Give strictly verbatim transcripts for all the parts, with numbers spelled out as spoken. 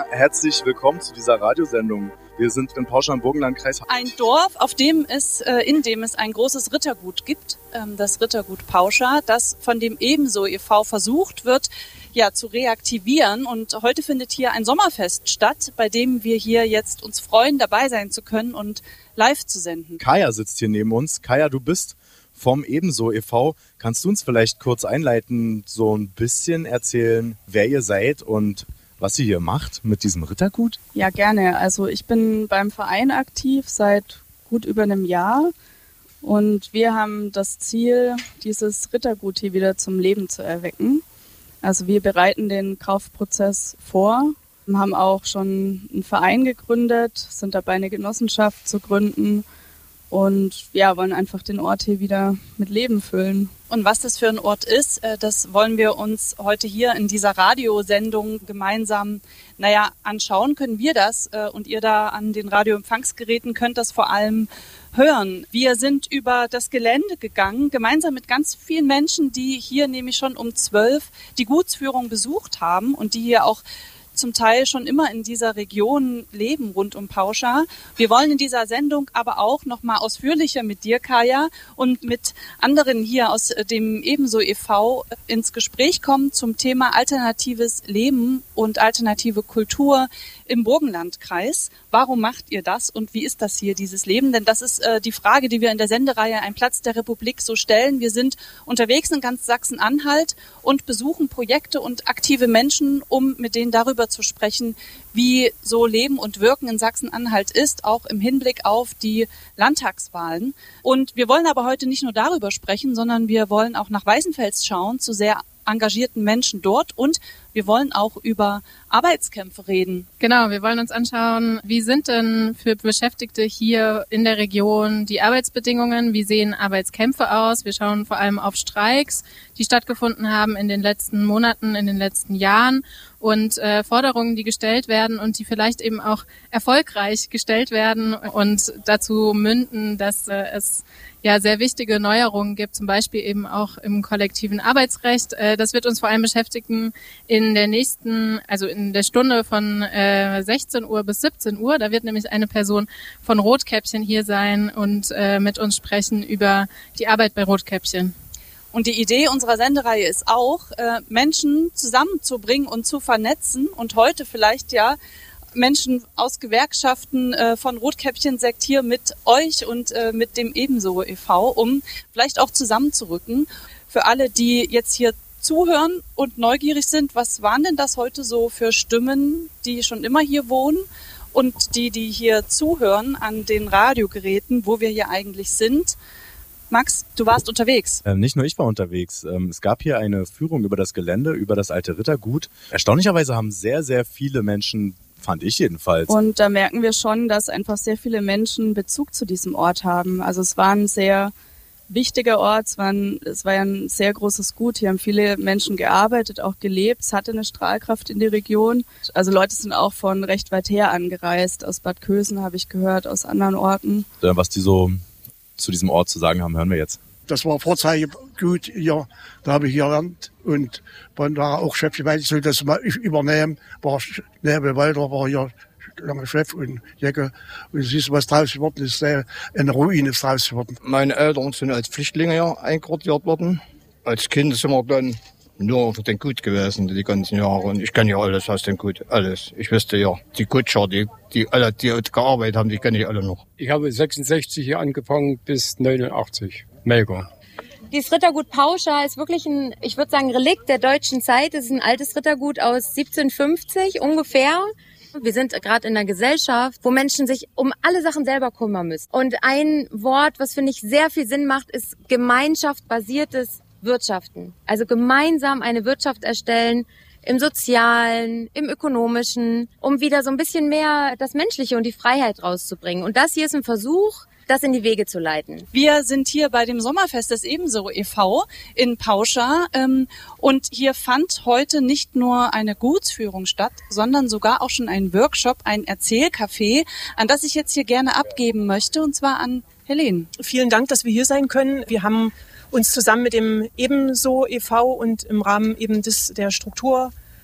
herzlich willkommen zu dieser Radiosendung. Wir sind in Pauschal im Burgenlandkreis. Ein Dorf, auf dem es, in dem es ein großes Rittergut gibt, das Rittergut Pauschal, das von dem Ebenso e V versucht wird, ja, zu reaktivieren. Und heute findet hier ein Sommerfest statt, bei dem wir hier jetzt uns freuen, dabei sein zu können und live zu senden. Kaya sitzt hier neben uns. Kaya, du bist vom Ebenso e V. Kannst du uns vielleicht kurz einleiten, so ein bisschen erzählen, wer ihr seid und was ihr hier macht mit diesem Rittergut? Ja, gerne. Also ich bin beim Verein aktiv seit gut über einem Jahr und wir haben das Ziel, dieses Rittergut hier wieder zum Leben zu erwecken. Also wir bereiten den Kaufprozess vor, haben auch schon einen Verein gegründet, sind dabei, eine Genossenschaft zu gründen und ja, wollen einfach den Ort hier wieder mit Leben füllen. Und was das für ein Ort ist, das wollen wir uns heute hier in dieser Radiosendung gemeinsam, naja, anschauen. Können wir das und ihr da an den Radioempfangsgeräten könnt das vor allem hören. Wir sind über das Gelände gegangen, gemeinsam mit ganz vielen Menschen, die hier nämlich schon um zwölf die Gutsführung besucht haben und die hier auch zum Teil schon immer in dieser Region leben, rund um Pauschal. Wir wollen in dieser Sendung aber auch noch mal ausführlicher mit dir, Kaya, und mit anderen hier aus dem Ebenso e V ins Gespräch kommen zum Thema alternatives Leben und alternative Kultur im Burgenlandkreis. Warum macht ihr das und wie ist das hier, dieses Leben? Denn das ist äh, die Frage, die wir in der Sendereihe Ein Platz der Republik so stellen. Wir sind unterwegs in ganz Sachsen-Anhalt und besuchen Projekte und aktive Menschen, um mit denen darüber zu sprechen, wie so Leben und Wirken in Sachsen-Anhalt ist, auch im Hinblick auf die Landtagswahlen. Und wir wollen aber heute nicht nur darüber sprechen, sondern wir wollen auch nach Weißenfels schauen, zu sehr engagierten Menschen dort und wir wollen auch über Arbeitskämpfe reden. Genau, wir wollen uns anschauen, wie sind denn für Beschäftigte hier in der Region die Arbeitsbedingungen, wie sehen Arbeitskämpfe aus. Wir schauen vor allem auf Streiks, die stattgefunden haben in den letzten Monaten, in den letzten Jahren und äh, Forderungen, die gestellt werden und die vielleicht eben auch erfolgreich gestellt werden und dazu münden, dass äh, es ja sehr wichtige Neuerungen gibt, zum Beispiel eben auch im kollektiven Arbeitsrecht. Äh, das wird uns vor allem beschäftigen in der nächsten, also in der Stunde von äh, sechzehn Uhr bis siebzehn Uhr. Da wird nämlich eine Person von Rotkäppchen hier sein und äh, mit uns sprechen über die Arbeit bei Rotkäppchen. Und die Idee unserer Sendereihe ist auch, äh, Menschen zusammenzubringen und zu vernetzen und heute vielleicht ja Menschen aus Gewerkschaften äh, von Rotkäppchen-Sekt hier mit euch und äh, mit dem Ebenso e V, um vielleicht auch zusammenzurücken. Für alle, die jetzt hier zuhören und neugierig sind, was waren denn das heute so für Stimmen, die schon immer hier wohnen und die, die hier zuhören an den Radiogeräten, wo wir hier eigentlich sind? Max, du warst unterwegs. Ähm, nicht nur ich war unterwegs. Ähm, es gab hier eine Führung über das Gelände, über das alte Rittergut. Erstaunlicherweise haben sehr, sehr viele Menschen, fand ich jedenfalls. Und da merken wir schon, dass einfach sehr viele Menschen Bezug zu diesem Ort haben. Also es war ein sehr wichtiger Ort, es war ein, es war ja ein sehr großes Gut. Hier haben viele Menschen gearbeitet, auch gelebt. Es hatte eine Strahlkraft in die Region. Also Leute sind auch von recht weit her angereist. Aus Bad Kösen habe ich gehört, aus anderen Orten. Was die so zu diesem Ort zu sagen haben, hören wir jetzt. Das war Vorzeigegut hier, da habe ich hier gelernt und von da auch Chef, weil ich soll das mal übernehmen, war Nebel Walter, war hier lange Chef und Jäcke und siehst du, was draus geworden ist, eine Ruine ist draus geworden. Meine Eltern sind als Flüchtlinge hier einquartiert worden. Als Kind sind wir dann nur für den Gut gewesen, die ganzen Jahre. Und ich kenne ja alles aus dem Gut, alles. Ich wüsste ja, die Kutscher, die, die alle, die gearbeitet haben, die kenne ich alle noch. Ich habe sechsundsechzig hier angefangen bis neunundachtzig. Mega. Dieses Rittergut Pauschal ist wirklich ein, ich würde sagen, Relikt der deutschen Zeit. Es ist ein altes Rittergut aus siebzehnhundertfünfzig ungefähr. Wir sind gerade in einer Gesellschaft, wo Menschen sich um alle Sachen selber kümmern müssen. Und ein Wort, was finde ich sehr viel Sinn macht, ist gemeinschaftsbasiertes Wirtschaften. Also gemeinsam eine Wirtschaft erstellen, im Sozialen, im Ökonomischen, um wieder so ein bisschen mehr das Menschliche und die Freiheit rauszubringen. Und das hier ist ein Versuch, das in die Wege zu leiten. Wir sind hier bei dem Sommerfest des Ebenso e V in Pauschal ähm, und hier fand heute nicht nur eine Gutsführung statt, sondern sogar auch schon ein Workshop, ein Erzählcafé, an das ich jetzt hier gerne abgeben möchte, und zwar an Helene. Vielen Dank, dass wir hier sein können. Wir haben uns zusammen mit dem Ebenso e V und im Rahmen eben des, der Struktur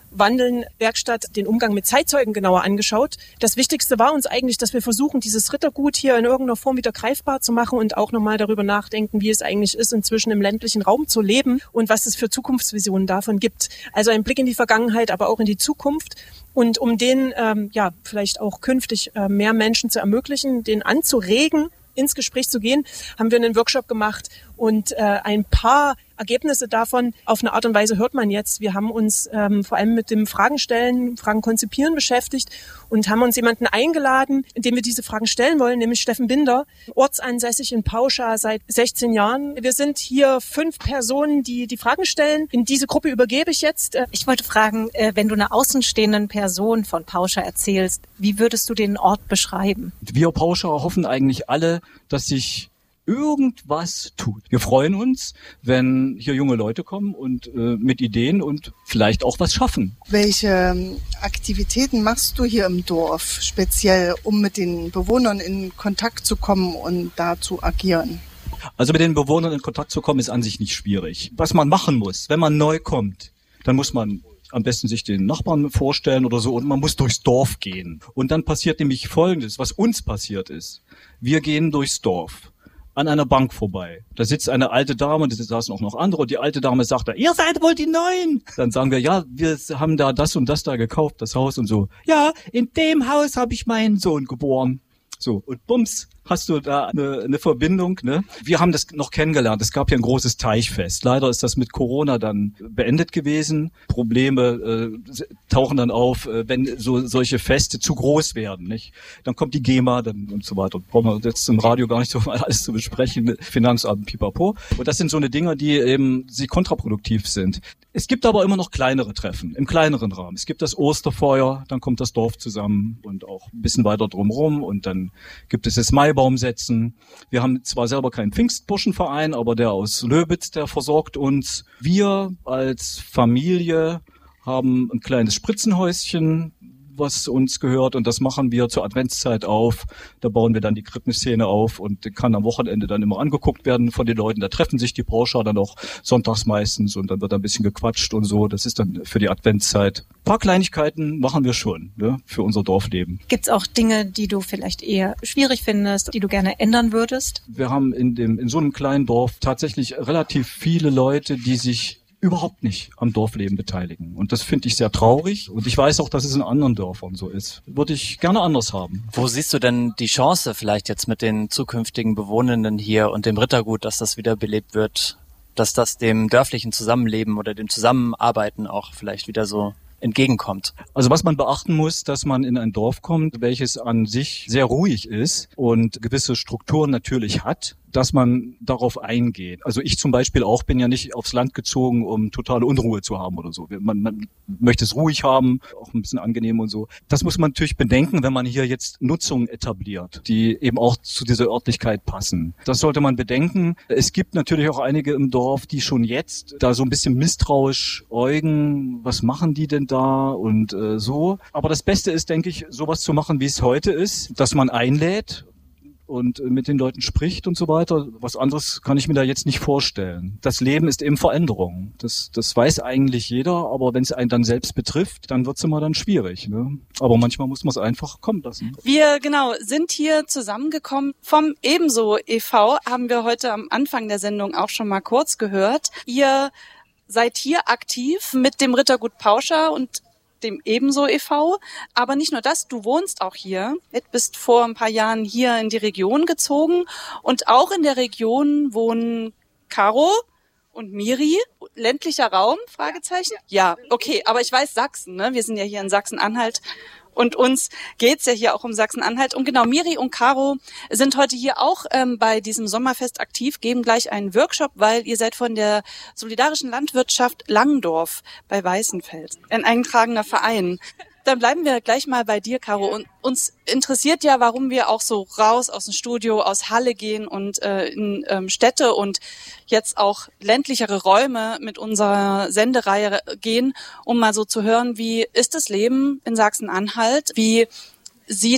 Wandeln Werkstatt den Umgang mit Zeitzeugen genauer angeschaut. Das Wichtigste war uns eigentlich, dass wir versuchen, dieses Rittergut hier in irgendeiner Form wieder greifbar zu machen und auch nochmal darüber nachdenken, wie es eigentlich ist, inzwischen im ländlichen Raum zu leben und was es für Zukunftsvisionen davon gibt. Also ein Blick in die Vergangenheit, aber auch in die Zukunft. Und um den ähm, ja vielleicht auch künftig äh, mehr Menschen zu ermöglichen, den anzuregen, ins Gespräch zu gehen, haben wir einen Workshop gemacht und äh, ein paar Ergebnisse davon auf eine Art und Weise hört man jetzt. Wir haben uns ähm, vor allem mit dem Fragen stellen, Fragen konzipieren beschäftigt und haben uns jemanden eingeladen, dem wir diese Fragen stellen wollen, nämlich Steffen Binder, ortsansässig in Pauscha seit sechzehn Jahren. Wir sind hier fünf Personen, die die Fragen stellen. In diese Gruppe übergebe ich jetzt. Äh, ich wollte fragen, äh, wenn du einer außenstehenden Person von Pauscha erzählst, wie würdest du den Ort beschreiben? Wir Pauscha hoffen eigentlich alle, dass sich irgendwas tut. Wir freuen uns, wenn hier junge Leute kommen und äh, mit Ideen und vielleicht auch was schaffen. Welche ähm, Aktivitäten machst du hier im Dorf, speziell um mit den Bewohnern in Kontakt zu kommen und da zu agieren? Also mit den Bewohnern in Kontakt zu kommen ist an sich nicht schwierig. Was man machen muss, wenn man neu kommt, dann muss man am besten sich den Nachbarn vorstellen oder so und man muss durchs Dorf gehen. Und dann passiert nämlich Folgendes, was uns passiert ist. Wir gehen durchs Dorf an einer Bank vorbei. Da sitzt eine alte Dame, da saßen auch noch andere und die alte Dame sagt da, ihr seid wohl die Neuen. Dann sagen wir, ja, wir haben da das und das da gekauft, das Haus und so. Ja, in dem Haus habe ich meinen Sohn geboren. So, und bums, hast du da eine, eine Verbindung, ne? Wir haben das noch kennengelernt. Es gab hier ein großes Teichfest. Leider ist das mit Corona dann beendet gewesen. Probleme äh, tauchen dann auf, äh, wenn so solche Feste zu groß werden, nicht? Dann kommt die GEMA dann und so weiter. Brauchen wir jetzt im Radio gar nicht so alles zu besprechen. Finanzamt, pipapo. Und das sind so eine Dinge, die eben sie kontraproduktiv sind. Es gibt aber immer noch kleinere Treffen, im kleineren Rahmen. Es gibt das Osterfeuer, dann kommt das Dorf zusammen und auch ein bisschen weiter drumherum und dann gibt es das Maibaumsetzen. Wir haben zwar selber keinen Pfingstburschenverein, aber der aus Löbitz, der versorgt uns. Wir als Familie haben ein kleines Spritzenhäuschen, was uns gehört und das machen wir zur Adventszeit auf. Da bauen wir dann die Krippenszene auf und kann am Wochenende dann immer angeguckt werden von den Leuten. Da treffen sich die Pauscha dann auch sonntags meistens und dann wird ein bisschen gequatscht und so. Das ist dann für die Adventszeit. Ein paar Kleinigkeiten machen wir schon, ne, für unser Dorfleben. Gibt es auch Dinge, die du vielleicht eher schwierig findest, die du gerne ändern würdest? Wir haben in dem in so einem kleinen Dorf tatsächlich relativ viele Leute, die sich überhaupt nicht am Dorfleben beteiligen. Und das finde ich sehr traurig. Und ich weiß auch, dass es in anderen Dörfern so ist. Würde ich gerne anders haben. Wo siehst du denn die Chance vielleicht jetzt mit den zukünftigen Bewohnenden hier und dem Rittergut, dass das wieder belebt wird, dass das dem dörflichen Zusammenleben oder dem Zusammenarbeiten auch vielleicht wieder so entgegenkommt? Also was man beachten muss, dass man in ein Dorf kommt, welches an sich sehr ruhig ist und gewisse Strukturen natürlich hat, dass man darauf eingeht. Also ich zum Beispiel auch bin ja nicht aufs Land gezogen, um totale Unruhe zu haben oder so. Man, man möchte es ruhig haben, auch ein bisschen angenehm und so. Das muss man natürlich bedenken, wenn man hier jetzt Nutzungen etabliert, die eben auch zu dieser Örtlichkeit passen. Das sollte man bedenken. Es gibt natürlich auch einige im Dorf, die schon jetzt da so ein bisschen misstrauisch äugen, was machen die denn da und äh, so. Aber das Beste ist, denke ich, sowas zu machen, wie es heute ist, dass man einlädt und mit den Leuten spricht und so weiter. Was anderes kann ich mir da jetzt nicht vorstellen. Das Leben ist eben Veränderung. Das, das weiß eigentlich jeder, aber wenn es einen dann selbst betrifft, dann wird es immer dann schwierig, ne? Aber manchmal muss man es einfach kommen lassen. Wir, genau, sind hier zusammengekommen. Vom Ebenso e V haben wir heute am Anfang der Sendung auch schon mal kurz gehört. Ihr seid hier aktiv mit dem Rittergut Pauscha und dem Ebenso e V. Aber nicht nur das, du wohnst auch hier, bist vor ein paar Jahren hier in die Region gezogen und auch in der Region wohnen Caro und Miri. Ländlicher Raum? Fragezeichen? Ja, okay, aber ich weiß Sachsen, ne? Wir sind ja hier in Sachsen-Anhalt. Und uns geht's ja hier auch um Sachsen-Anhalt. Und genau, Miri und Caro sind heute hier auch ähm, bei diesem Sommerfest aktiv, geben gleich einen Workshop, weil ihr seid von der Solidarischen Landwirtschaft Langdorf bei Weißenfels, ein eingetragener Verein. Dann bleiben wir gleich mal bei dir, Caro. Und uns interessiert ja, warum wir auch so raus aus dem Studio, aus Halle gehen und äh, in ähm, Städte und jetzt auch ländlichere Räume mit unserer Sendereihe gehen, um mal so zu hören, wie ist das Leben in Sachsen-Anhalt? Wie sieht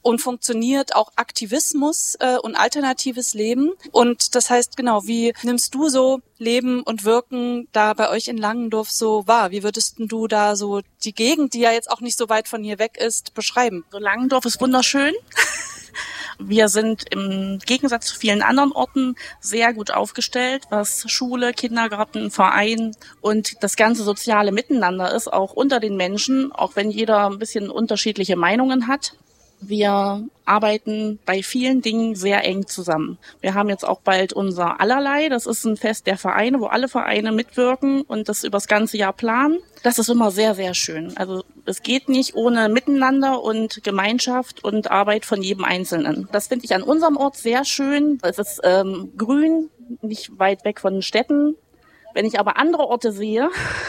und funktioniert auch Aktivismus äh, und alternatives Leben. Und das heißt, genau, wie nimmst du so Leben und Wirken da bei euch in Langendorf so wahr? Wie würdest du da so die Gegend, die ja jetzt auch nicht so weit von hier weg ist, beschreiben? So Langendorf ist wunderschön. Wir sind im Gegensatz zu vielen anderen Orten sehr gut aufgestellt, was Schule, Kindergarten, Verein und das ganze soziale Miteinander ist, auch unter den Menschen, auch wenn jeder ein bisschen unterschiedliche Meinungen hat. Wir arbeiten bei vielen Dingen sehr eng zusammen. Wir haben jetzt auch bald unser Allerlei. Das ist ein Fest der Vereine, wo alle Vereine mitwirken und das übers ganze Jahr planen. Das ist immer sehr, sehr schön. Also es geht nicht ohne Miteinander und Gemeinschaft und Arbeit von jedem Einzelnen. Das finde ich an unserem Ort sehr schön. Es ist ähm, grün, nicht weit weg von den Städten. Wenn ich aber andere Orte sehe,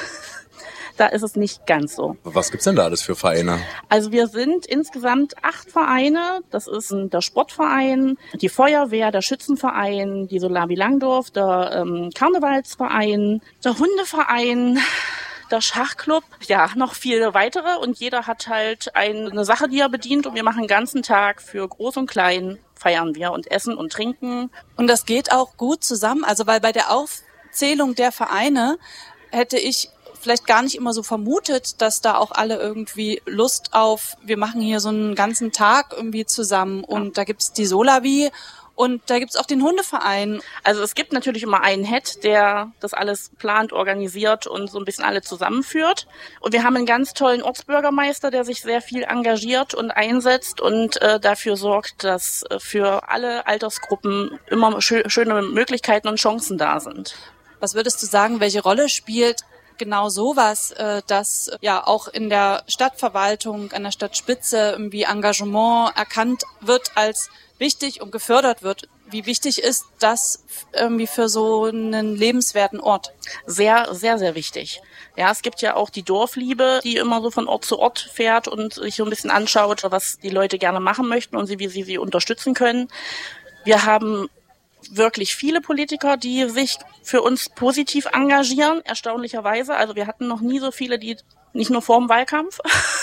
da ist es nicht ganz so. Was gibt's denn da alles für Vereine? Also wir sind insgesamt acht Vereine. Das ist der Sportverein, die Feuerwehr, der Schützenverein, die Solawi Langdorf, der ähm, Karnevalsverein, der Hundeverein, der Schachclub, ja, noch viele weitere. Und jeder hat halt eine Sache, die er bedient. Und wir machen den ganzen Tag für Groß und Klein, feiern wir und essen und trinken. Und das geht auch gut zusammen. Also weil bei der Aufzählung der Vereine hätte ich vielleicht gar nicht immer so vermutet, dass da auch alle irgendwie Lust auf, wir machen hier so einen ganzen Tag irgendwie zusammen und da gibt's die Solawi und da gibt's auch den Hundeverein. Also es gibt natürlich immer einen Head, der das alles plant, organisiert und so ein bisschen alle zusammenführt. Und wir haben einen ganz tollen Ortsbürgermeister, der sich sehr viel engagiert und einsetzt und äh, dafür sorgt, dass äh, für alle Altersgruppen immer schö- schöne Möglichkeiten und Chancen da sind. Was würdest du sagen, welche Rolle spielt genau sowas, äh, dass ja auch in der Stadtverwaltung, an der Stadtspitze irgendwie Engagement erkannt wird als wichtig und gefördert wird? Wie wichtig ist das irgendwie für so einen lebenswerten Ort? Sehr, sehr, sehr wichtig. Ja, es gibt ja auch die Dorfliebe, die immer so von Ort zu Ort fährt und sich so ein bisschen anschaut, was die Leute gerne machen möchten und wie sie sie unterstützen können. Wir haben wirklich viele Politiker, die sich für uns positiv engagieren, erstaunlicherweise. Also wir hatten noch nie so viele, die nicht nur vor dem Wahlkampf,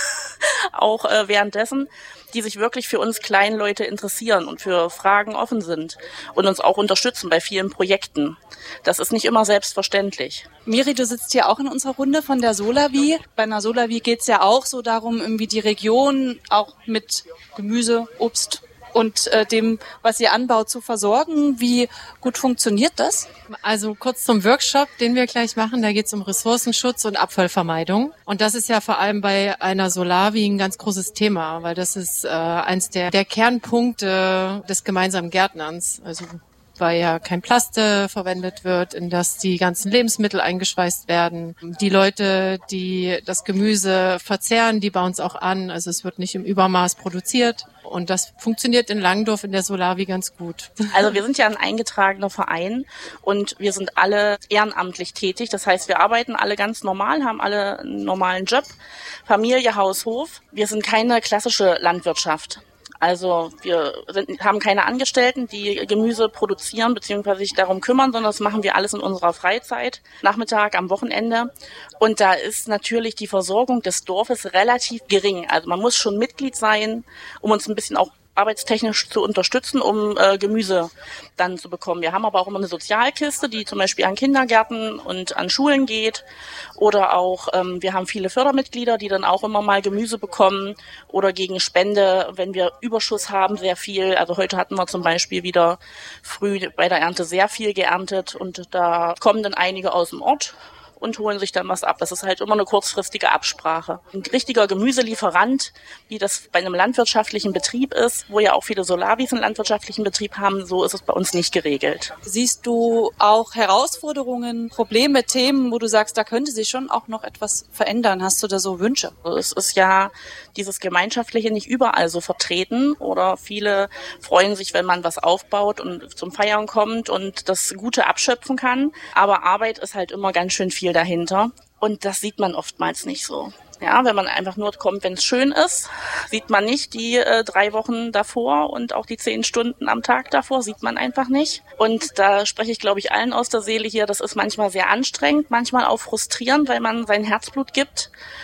auch äh, währenddessen, die sich wirklich für uns kleinen Leute interessieren und für Fragen offen sind und uns auch unterstützen bei vielen Projekten. Das ist nicht immer selbstverständlich. Miri, du sitzt hier auch in unserer Runde von der Solawi. Bei einer Solawi geht's ja auch so darum, irgendwie die Region auch mit Gemüse, Obst und äh, dem, was ihr anbaut, zu versorgen. Wie gut funktioniert das? Also kurz zum Workshop, den wir gleich machen. Da geht es um Ressourcenschutz und Abfallvermeidung. Und das ist ja vor allem bei einer Solawi ein ganz großes Thema, weil das ist äh, eins der, der Kernpunkte des gemeinsamen Gärtnerns. Also weil ja kein Plaste verwendet wird, in das die ganzen Lebensmittel eingeschweißt werden. Die Leute, die das Gemüse verzehren, die bauen es auch an. Also es wird nicht im Übermaß produziert. Und das funktioniert in Langendorf in der Solawi ganz gut. Also wir sind ja ein eingetragener Verein und wir sind alle ehrenamtlich tätig. Das heißt, wir arbeiten alle ganz normal, haben alle einen normalen Job, Familie, Haus, Hof. Wir sind keine klassische Landwirtschaft. Also wir sind, haben keine Angestellten, die Gemüse produzieren bzw. sich darum kümmern, sondern das machen wir alles in unserer Freizeit, Nachmittag, am Wochenende. Und da ist natürlich die Versorgung des Dorfes relativ gering. Also man muss schon Mitglied sein, um uns ein bisschen auch arbeitstechnisch zu unterstützen, um äh, Gemüse dann zu bekommen. Wir haben aber auch immer eine Sozialkiste, die zum Beispiel an Kindergärten und an Schulen geht. Oder auch, ähm, wir haben viele Fördermitglieder, die dann auch immer mal Gemüse bekommen oder gegen Spende, wenn wir Überschuss haben, sehr viel. Also heute hatten wir zum Beispiel wieder früh bei der Ernte sehr viel geerntet und da kommen dann einige aus dem Ort und holen sich dann was ab. Das ist halt immer eine kurzfristige Absprache. Ein richtiger Gemüselieferant, wie das bei einem landwirtschaftlichen Betrieb ist, wo ja auch viele Solawis einen landwirtschaftlichen Betrieb haben, so ist es bei uns nicht geregelt. Siehst du auch Herausforderungen, Probleme, Themen, wo du sagst, da könnte sich schon auch noch etwas verändern? Hast du da so Wünsche? Es ist ja dieses Gemeinschaftliche nicht überall so vertreten oder viele freuen sich, wenn man was aufbaut und zum Feiern kommt und das Gute abschöpfen kann. Aber Arbeit ist halt immer ganz schön viel dahinter und das sieht man oftmals nicht so. Ja, wenn man einfach nur kommt, wenn es schön ist, sieht man nicht die äh, drei Wochen davor und auch die zehn Stunden am Tag davor sieht man einfach nicht. Und da spreche ich, glaube ich, allen aus der Seele hier, das ist manchmal sehr anstrengend, manchmal auch frustrierend, weil man sein Herzblut gibt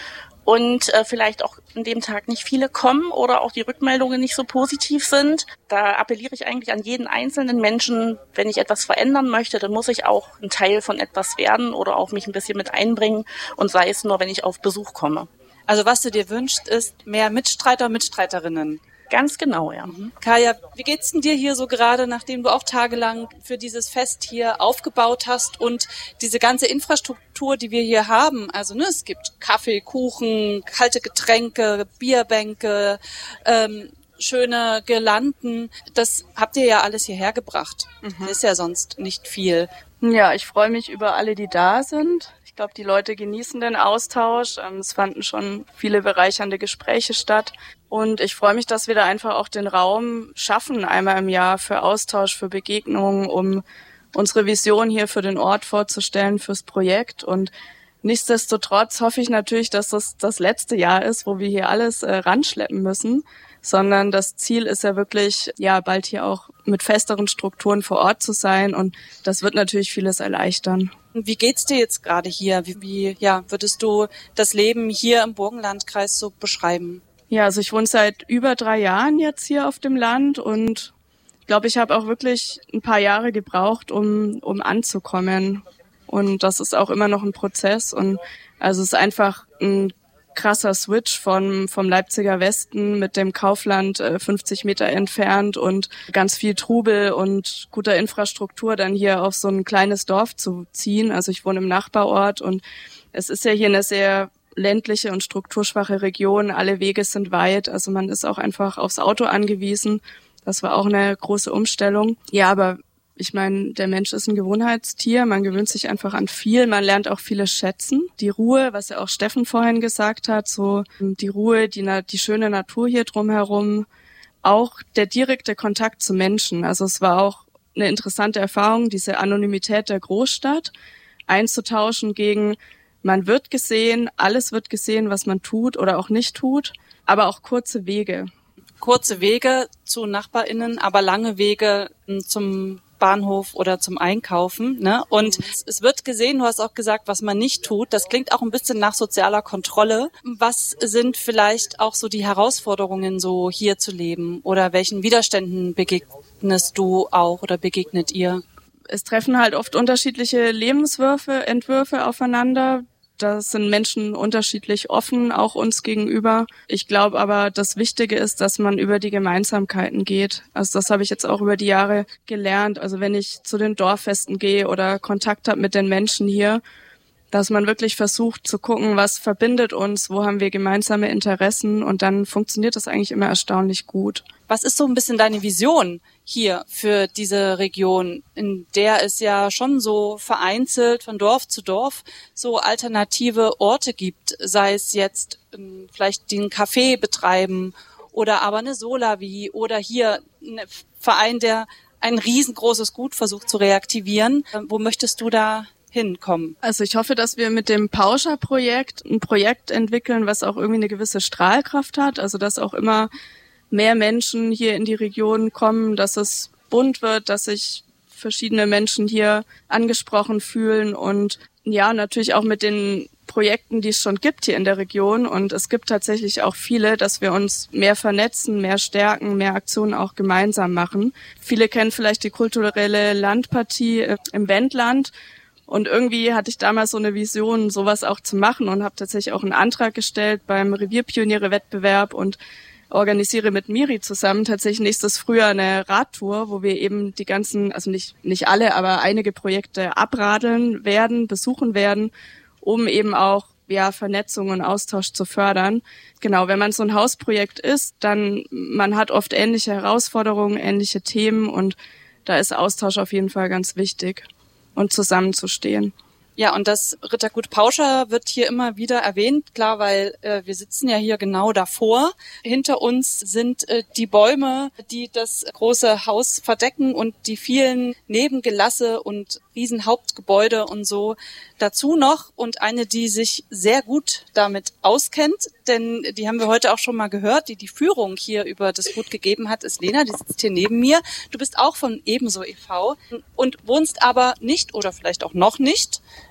und äh, vielleicht auch an dem Tag nicht viele kommen oder auch die Rückmeldungen nicht so positiv sind. Da appelliere ich eigentlich an jeden einzelnen Menschen, wenn ich etwas verändern möchte, dann muss ich auch ein Teil von etwas werden oder auch mich ein bisschen mit einbringen und sei es nur, wenn ich auf Besuch komme. Also was du dir wünschst, ist mehr Mitstreiter, Mitstreiterinnen. Ganz genau, ja. Mhm. Kaya, wie geht's denn dir hier so gerade, nachdem du auch tagelang für dieses Fest hier aufgebaut hast und diese ganze Infrastruktur, die wir hier haben, also ne, es gibt Kaffee, Kuchen, kalte Getränke, Bierbänke, ähm, schöne Girlanden, das habt ihr ja alles hierher gebracht. Mhm. Das ist ja sonst nicht viel. Ja, ich freue mich über alle, die da sind. Ich glaube, die Leute genießen den Austausch. Es fanden schon viele bereichernde Gespräche statt. Und ich freue mich, dass wir da einfach auch den Raum schaffen, einmal im Jahr für Austausch, für Begegnungen, um unsere Vision hier für den Ort vorzustellen, fürs Projekt. Und nichtsdestotrotz hoffe ich natürlich, dass das das letzte Jahr ist, wo wir hier alles äh, ranschleppen müssen, sondern das Ziel ist ja wirklich, ja, bald hier auch mit festeren Strukturen vor Ort zu sein. Und das wird natürlich vieles erleichtern. Wie geht's dir jetzt gerade hier? Wie, wie ja, würdest du das Leben hier im Burgenlandkreis so beschreiben? Ja, also ich wohne seit über drei Jahren jetzt hier auf dem Land und ich glaube, ich habe auch wirklich ein paar Jahre gebraucht, um um anzukommen. Und das ist auch immer noch ein Prozess. Und also es ist einfach ein krasser Switch von vom Leipziger Westen mit dem Kaufland äh, fünfzig Meter entfernt und ganz viel Trubel und guter Infrastruktur dann hier auf so ein kleines Dorf zu ziehen. Also ich wohne im Nachbarort und es ist ja hier eine sehr ländliche und strukturschwache Region. Alle Wege sind weit. Also man ist auch einfach aufs Auto angewiesen. Das war auch eine große Umstellung. Ja, aber ich meine, der Mensch ist ein Gewohnheitstier. Man gewöhnt sich einfach an viel. Man lernt auch vieles schätzen. Die Ruhe, was ja auch Steffen vorhin gesagt hat, so die Ruhe, die, die schöne Natur hier drumherum. Auch der direkte Kontakt zu Menschen. Also es war auch eine interessante Erfahrung, diese Anonymität der Großstadt einzutauschen gegen man wird gesehen, alles wird gesehen, was man tut oder auch nicht tut, aber auch kurze Wege. Kurze Wege zu NachbarInnen, aber lange Wege zum Bahnhof oder zum Einkaufen, ne? Und es wird gesehen, du hast auch gesagt, was man nicht tut. Das klingt auch ein bisschen nach sozialer Kontrolle. Was sind vielleicht auch so die Herausforderungen, so hier zu leben? Oder welchen Widerständen begegnest du auch oder begegnet ihr? Es treffen halt oft unterschiedliche Lebenswürfe, Entwürfe aufeinander. Da sind Menschen unterschiedlich offen, auch uns gegenüber. Ich glaube aber, das Wichtige ist, dass man über die Gemeinsamkeiten geht. Also das habe ich jetzt auch über die Jahre gelernt. Also wenn ich zu den Dorffesten gehe oder Kontakt habe mit den Menschen hier, dass man wirklich versucht zu gucken, was verbindet uns, wo haben wir gemeinsame Interessen und dann funktioniert das eigentlich immer erstaunlich gut. Was ist so ein bisschen deine Vision hier für diese Region, in der es ja schon so vereinzelt von Dorf zu Dorf so alternative Orte gibt, sei es jetzt vielleicht den Café betreiben oder aber eine Solavi oder hier ein Verein, der ein riesengroßes Gut versucht zu reaktivieren. Wo möchtest du da hinkommen? Also ich hoffe, dass wir mit dem Pauscha-Projekt ein Projekt entwickeln, was auch irgendwie eine gewisse Strahlkraft hat, also dass auch immer mehr Menschen hier in die Region kommen, dass es bunt wird, dass sich verschiedene Menschen hier angesprochen fühlen und ja, natürlich auch mit den Projekten, die es schon gibt hier in der Region und es gibt tatsächlich auch viele, dass wir uns mehr vernetzen, mehr stärken, mehr Aktionen auch gemeinsam machen. Viele kennen vielleicht die kulturelle Landpartie im Wendland. Und irgendwie hatte ich damals so eine Vision, sowas auch zu machen und habe tatsächlich auch einen Antrag gestellt beim Revierpioniere-Wettbewerb und organisiere mit Miri zusammen tatsächlich nächstes Frühjahr eine Radtour, wo wir eben die ganzen, also nicht nicht alle, aber einige Projekte abradeln werden, besuchen werden, um eben auch ja Vernetzung und Austausch zu fördern. Genau, wenn man so ein Hausprojekt ist, dann man hat oft ähnliche Herausforderungen, ähnliche Themen und da ist Austausch auf jeden Fall ganz wichtig. Und zusammenzustehen. Ja, und das Rittergut Pauscha wird hier immer wieder erwähnt, klar, weil äh, wir sitzen ja hier genau davor. Hinter uns sind äh, die Bäume, die das große Haus verdecken und die vielen Nebengelasse und Riesenhauptgebäude und so dazu noch. Und eine, die sich sehr gut damit auskennt, denn die haben wir heute auch schon mal gehört, die die Führung hier über das Gut gegeben hat, ist Lena, die sitzt hier neben mir. Du bist auch von Ebenso e V und wohnst aber nicht oder vielleicht auch noch nicht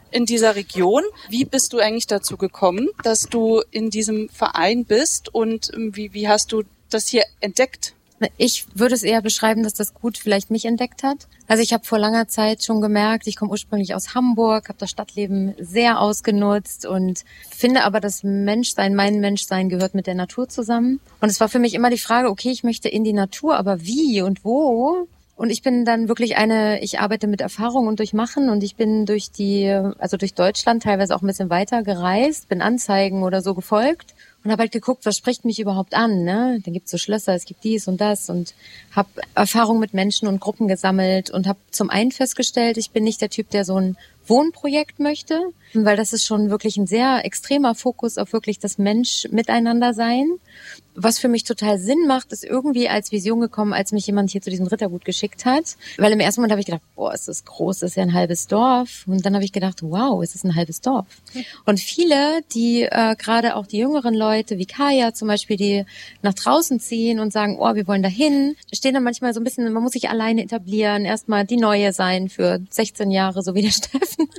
in dieser Region. Wie bist du eigentlich dazu gekommen, dass du in diesem Verein bist und wie, wie hast du das hier entdeckt? Ich würde es eher beschreiben, dass das Gut vielleicht mich entdeckt hat. Also ich habe vor langer Zeit schon gemerkt, ich komme ursprünglich aus Hamburg, habe das Stadtleben sehr ausgenutzt und finde aber, das Menschsein, mein Menschsein gehört mit der Natur zusammen. Und es war für mich immer die Frage, okay, ich möchte in die Natur, aber wie und wo? Und ich bin dann wirklich eine, ich arbeite mit Erfahrung und durch Machen und ich bin durch die, also durch Deutschland teilweise auch ein bisschen weiter gereist, bin Anzeigen oder so gefolgt. Und habe halt geguckt, was spricht mich überhaupt an, ne? Dann gibt's so Schlösser, es gibt dies und das und habe Erfahrung mit Menschen und Gruppen gesammelt und habe zum einen festgestellt, ich bin nicht der Typ, der so ein Wohnprojekt möchte, weil das ist schon wirklich ein sehr extremer Fokus auf wirklich das Mensch-Miteinander-Sein. Was für mich total Sinn macht, ist irgendwie als Vision gekommen, als mich jemand hier zu diesem Rittergut geschickt hat. Weil im ersten Moment habe ich gedacht, boah, ist das groß, das ist ja ein halbes Dorf. Und dann habe ich gedacht, wow, ist es ein halbes Dorf. Und viele, die äh, gerade auch die jüngeren Leute, wie Kaya zum Beispiel, die nach draußen ziehen und sagen, oh, wir wollen dahin, stehen dann manchmal so ein bisschen, man muss sich alleine etablieren, erstmal die Neue sein für sechzehn Jahre, so wie der Steffen.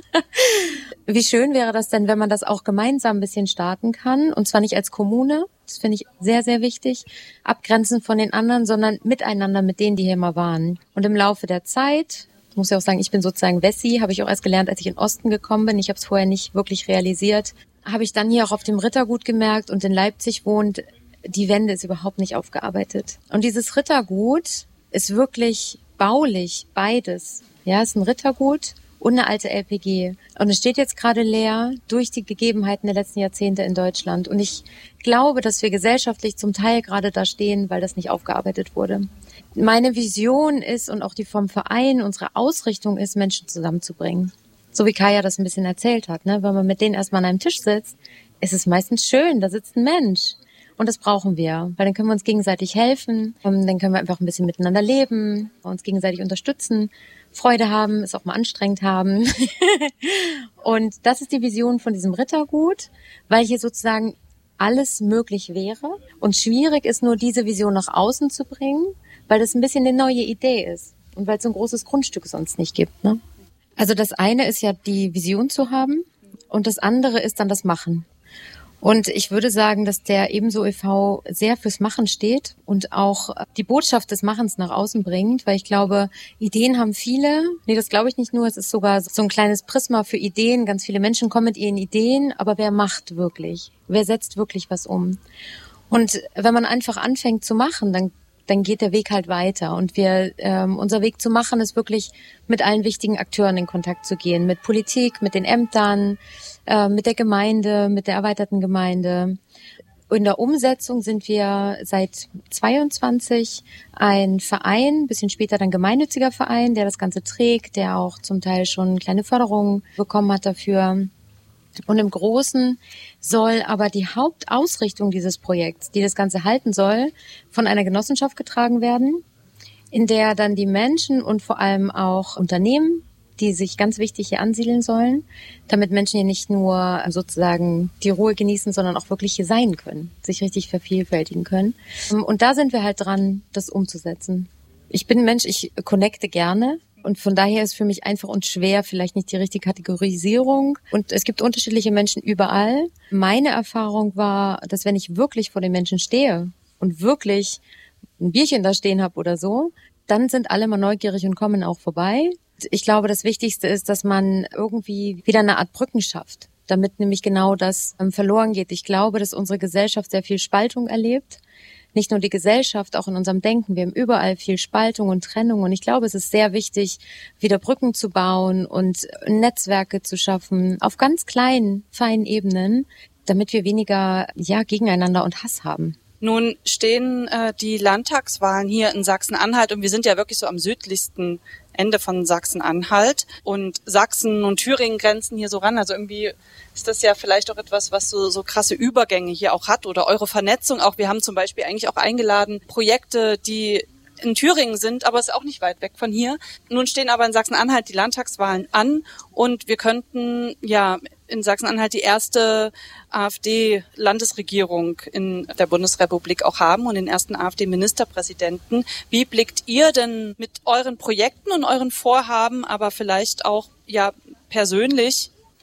Wie schön wäre das denn, wenn man das auch gemeinsam ein bisschen starten kann, und zwar nicht als Kommune, das finde ich sehr, sehr wichtig, abgrenzen von den anderen, sondern miteinander mit denen, die hier mal waren. Und im Laufe der Zeit, ich muss ja auch sagen, ich bin sozusagen Wessi, habe ich auch erst gelernt, als ich in den Osten gekommen bin, ich habe es vorher nicht wirklich realisiert, habe ich dann hier auch auf dem Rittergut gemerkt und in Leipzig wohnt, die Wende ist überhaupt nicht aufgearbeitet. Und dieses Rittergut ist wirklich baulich, beides. Ja, es ist ein Rittergut und eine alte L P G. Und es steht jetzt gerade leer durch die Gegebenheiten der letzten Jahrzehnte in Deutschland. Und ich glaube, dass wir gesellschaftlich zum Teil gerade da stehen, weil das nicht aufgearbeitet wurde. Meine Vision ist und auch die vom Verein, unsere Ausrichtung ist, Menschen zusammenzubringen. So wie Kaya das ein bisschen erzählt hat, ne? Wenn man mit denen erstmal an einem Tisch sitzt, ist es meistens schön, da sitzt ein Mensch. Und das brauchen wir, weil dann können wir uns gegenseitig helfen, dann können wir einfach ein bisschen miteinander leben, uns gegenseitig unterstützen, Freude haben, es auch mal anstrengend haben. Und das ist die Vision von diesem Rittergut, weil hier sozusagen alles möglich wäre. Und schwierig ist nur, diese Vision nach außen zu bringen, weil das ein bisschen eine neue Idee ist und weil es so ein großes Grundstück sonst nicht gibt, ne? Also das eine ist ja, die Vision zu haben, und das andere ist dann das Machen. Und ich würde sagen, dass der Ebenso e V sehr fürs Machen steht und auch die Botschaft des Machens nach außen bringt, weil ich glaube, Ideen haben viele. Nee, das glaube ich nicht nur. Es ist sogar so ein kleines Prisma für Ideen. Ganz viele Menschen kommen mit ihren Ideen, aber wer macht wirklich? Wer setzt wirklich was um? Und wenn man einfach anfängt zu machen, dann dann geht der Weg halt weiter. Und wir, ähm, unser Weg zu machen ist wirklich, mit allen wichtigen Akteuren in Kontakt zu gehen. Mit Politik, mit den Ämtern, äh, mit der Gemeinde, mit der erweiterten Gemeinde. In der Umsetzung sind wir seit zweiundzwanzig ein Verein, ein bisschen später dann gemeinnütziger Verein, der das Ganze trägt, der auch zum Teil schon kleine Förderungen bekommen hat dafür. Und im Großen soll aber die Hauptausrichtung dieses Projekts, die das Ganze halten soll, von einer Genossenschaft getragen werden, in der dann die Menschen und vor allem auch Unternehmen, die sich ganz wichtig hier ansiedeln sollen, damit Menschen hier nicht nur sozusagen die Ruhe genießen, sondern auch wirklich hier sein können, sich richtig vervielfältigen können. Und da sind wir halt dran, das umzusetzen. Ich bin ein Mensch, ich connecte gerne. Und von daher ist für mich einfach und schwer vielleicht nicht die richtige Kategorisierung. Und es gibt unterschiedliche Menschen überall. Meine Erfahrung war, dass wenn ich wirklich vor den Menschen stehe und wirklich ein Bierchen da stehen habe oder so, dann sind alle mal neugierig und kommen auch vorbei. Ich glaube, das Wichtigste ist, dass man irgendwie wieder eine Art Brücken schafft, damit nämlich genau das verloren geht. Ich glaube, dass unsere Gesellschaft sehr viel Spaltung erlebt. Nicht nur die Gesellschaft, auch in unserem Denken. Wir haben überall viel Spaltung und Trennung. Und ich glaube, es ist sehr wichtig, wieder Brücken zu bauen und Netzwerke zu schaffen auf ganz kleinen, feinen Ebenen, damit wir weniger ja gegeneinander und Hass haben. Nun stehen äh, die Landtagswahlen hier in Sachsen-Anhalt und wir sind ja wirklich so am südlichsten Ende von Sachsen-Anhalt und Sachsen und Thüringen grenzen hier so ran. Also irgendwie ist das ja vielleicht auch etwas, was so, so krasse Übergänge hier auch hat oder eure Vernetzung auch. Wir haben zum Beispiel eigentlich auch eingeladen Projekte, die in Thüringen sind, aber es ist auch nicht weit weg von hier. Nun stehen aber in Sachsen-Anhalt die Landtagswahlen an und wir könnten ja in Sachsen-Anhalt die erste AfD-Landesregierung in der Bundesrepublik auch haben und den ersten AfD-Ministerpräsidenten. Wie blickt ihr denn mit euren Projekten und euren Vorhaben, aber vielleicht auch ja persönlich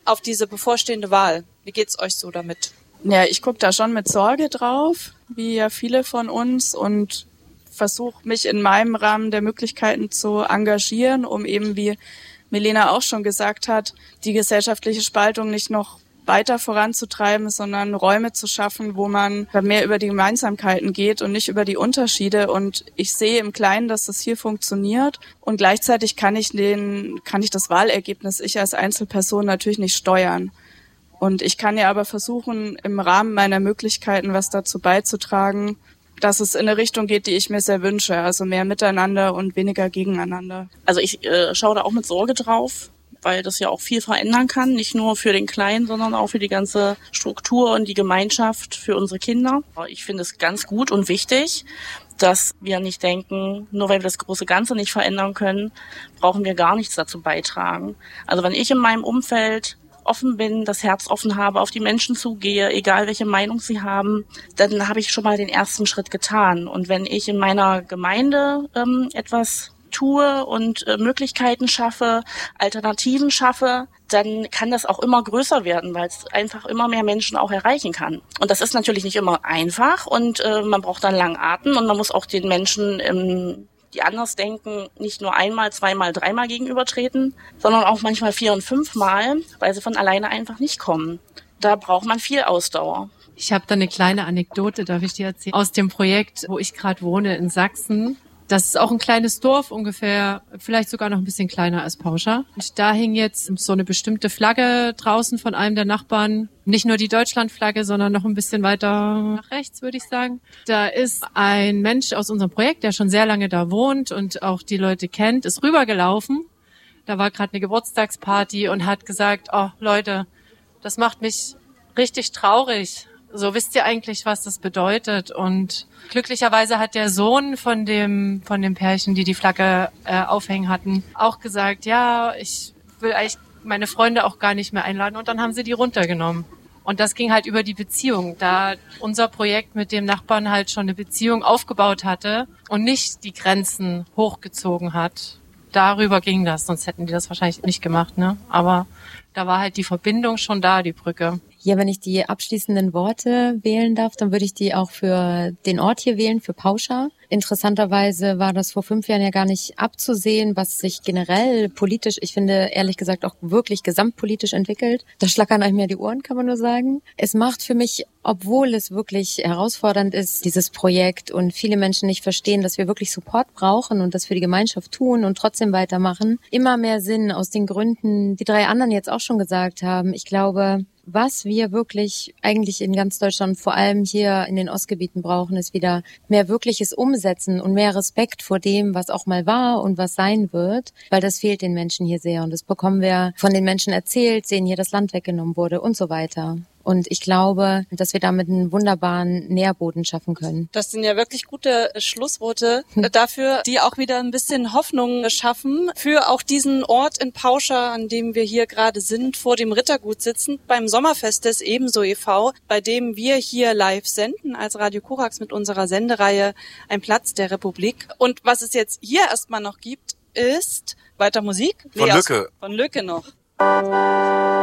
auf diese bevorstehende Wahl? Wie geht's euch so damit? Ja, ich gucke da schon mit Sorge drauf, wie ja viele von uns, und versuche mich in meinem Rahmen der Möglichkeiten zu engagieren, um eben, wie Milena auch schon gesagt hat, die gesellschaftliche Spaltung nicht noch weiter voranzutreiben, sondern Räume zu schaffen, wo man mehr über die Gemeinsamkeiten geht und nicht über die Unterschiede. Und ich sehe im Kleinen, dass das hier funktioniert. Und gleichzeitig kann ich den, kann ich das Wahlergebnis, ich als Einzelperson, natürlich nicht steuern. Und ich kann ja aber versuchen, im Rahmen meiner Möglichkeiten was dazu beizutragen, dass es in eine Richtung geht, die ich mir sehr wünsche. Also mehr miteinander und weniger gegeneinander. Also ich äh, schaue da auch mit Sorge drauf, weil das ja auch viel verändern kann, nicht nur für den Kleinen, sondern auch für die ganze Struktur und die Gemeinschaft, für unsere Kinder. Ich finde es ganz gut und wichtig, dass wir nicht denken, nur weil wir das große Ganze nicht verändern können, brauchen wir gar nichts dazu beitragen. Also wenn ich in meinem Umfeld offen bin, das Herz offen habe, auf die Menschen zugehe, egal welche Meinung sie haben, dann habe ich schon mal den ersten Schritt getan. Und wenn ich in meiner Gemeinde ähm, etwas tue und äh, Möglichkeiten schaffe, Alternativen schaffe, dann kann das auch immer größer werden, weil es einfach immer mehr Menschen auch erreichen kann. Und das ist natürlich nicht immer einfach und äh, man braucht dann langen Atem und man muss auch den Menschen, ähm, die anders denken, nicht nur einmal, zweimal, dreimal gegenübertreten, sondern auch manchmal vier- und fünfmal, weil sie von alleine einfach nicht kommen. Da braucht man viel Ausdauer. Ich habe da eine kleine Anekdote, darf ich dir erzählen, aus dem Projekt, wo ich gerade wohne in Sachsen. Das ist auch ein kleines Dorf, ungefähr, vielleicht sogar noch ein bisschen kleiner als Pauscha. Und da hing jetzt so eine bestimmte Flagge draußen von einem der Nachbarn. Nicht nur die Deutschlandflagge, sondern noch ein bisschen weiter nach rechts, würde ich sagen. Da ist ein Mensch aus unserem Projekt, der schon sehr lange da wohnt und auch die Leute kennt, ist rübergelaufen. Da war gerade eine Geburtstagsparty und hat gesagt, oh Leute, das macht mich richtig traurig. So, wisst ihr eigentlich, was das bedeutet? Und glücklicherweise hat der Sohn von dem von dem Pärchen, die die Flagge äh, aufhängen hatten, auch gesagt, ja, ich will eigentlich meine Freunde auch gar nicht mehr einladen. Und dann haben sie die runtergenommen. Und das ging halt über die Beziehung, da unser Projekt mit dem Nachbarn halt schon eine Beziehung aufgebaut hatte und nicht die Grenzen hochgezogen hat. Darüber ging das, sonst hätten die das wahrscheinlich nicht gemacht, ne? Aber da war halt die Verbindung schon da, die Brücke. Ja, wenn ich die abschließenden Worte wählen darf, dann würde ich die auch für den Ort hier wählen, für Pauscha. Interessanterweise war das vor fünf Jahren ja gar nicht abzusehen, was sich generell politisch, ich finde ehrlich gesagt auch wirklich gesamtpolitisch entwickelt. Da schlackern einem ja die Ohren, kann man nur sagen. Es macht für mich, obwohl es wirklich herausfordernd ist, dieses Projekt und viele Menschen nicht verstehen, dass wir wirklich Support brauchen und das für die Gemeinschaft tun und trotzdem weitermachen, immer mehr Sinn aus den Gründen, die drei anderen jetzt auch schon gesagt haben. Ich glaube, was wir wirklich eigentlich in ganz Deutschland, vor allem hier in den Ostgebieten brauchen, ist wieder mehr wirkliches Umsetzen und mehr Respekt vor dem, was auch mal war und was sein wird, weil das fehlt den Menschen hier sehr und das bekommen wir von den Menschen erzählt, sehen hier, das Land weggenommen wurde und so weiter. Und ich glaube, dass wir damit einen wunderbaren Nährboden schaffen können. Das sind ja wirklich gute Schlussworte dafür, die auch wieder ein bisschen Hoffnung schaffen für auch diesen Ort in Pauscha, an dem wir hier gerade sind, vor dem Rittergut sitzend, beim Sommerfest des Ebenso e V, bei dem wir hier live senden als Radio Korax mit unserer Sendereihe Ein Platz der Republik. Und was es jetzt hier erstmal noch gibt, ist weiter Musik. Von nee, Lücke. Von Lücke noch.